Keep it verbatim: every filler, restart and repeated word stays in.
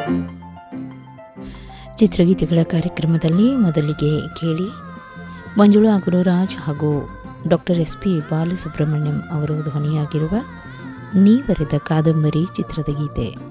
ಚಿತ್ರಗೀತೆಗಳ ಕಾರ್ಯಕ್ರಮದಲ್ಲಿ ಮೊದಲಿಗೆ ಕೇಳಿ ಮಂಜುಳಾ ಗುರುರಾಜ್ ಹಾಗೂ ಡಾಕ್ಟರ್ ಎಸ್ ಪಿ ಬಾಲಸುಬ್ರಹ್ಮಣ್ಯಂ ಅವರು ಧ್ವನಿಯಾಗಿರುವ ನೀ ಬರೆದ ಕಾದಂಬರಿ ಚಿತ್ರದ ಗೀತೆ.